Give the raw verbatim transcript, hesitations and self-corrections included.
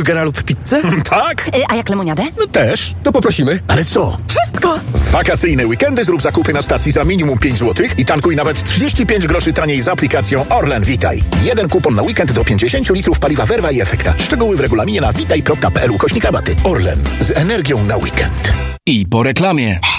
burgera lub pizzę? Tak? E, a jak lemoniadę? No też. To poprosimy. Ale co? Wszystko! W wakacyjne weekendy zrób zakupy na stacji za minimum pięć złotych i tankuj nawet trzydzieści pięć groszy taniej z aplikacją Orlen Witaj. Jeden kupon na weekend do pięćdziesiąt litrów paliwa Verva i Efekta. Szczegóły w regulaminie na witaj kropka p l ukośnik rabaty. Orlen. Z energią na weekend. I po reklamie.